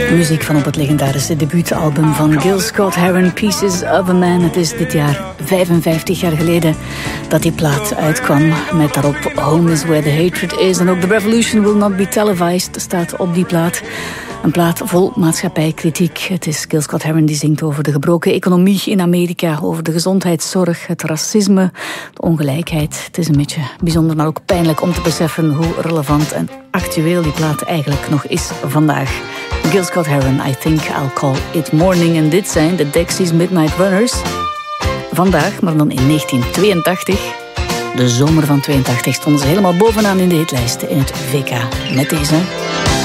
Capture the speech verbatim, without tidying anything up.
Muziek van op het legendarische debuutalbum van Gil Scott-Heron, Pieces of a Man. Het is dit jaar vijfenvijftig jaar geleden dat die plaat uitkwam. Met daarop Home is where the hatred is. En ook The Revolution will not be televised staat op die plaat. Een plaat vol maatschappijkritiek. Het is Gil Scott-Heron die zingt over de gebroken economie in Amerika, over de gezondheidszorg, het racisme, de ongelijkheid. Het is een beetje bijzonder, maar ook pijnlijk om te beseffen hoe relevant en actueel die plaat eigenlijk nog is vandaag. Gil Scott-Heron, I Think I'll Call It Morning. En dit zijn de Dexys Midnight Runners. Vandaag, maar dan in negentien tweeëntachtig. De zomer van tweeëntachtig stonden ze helemaal bovenaan in de hitlijsten in het V K met deze.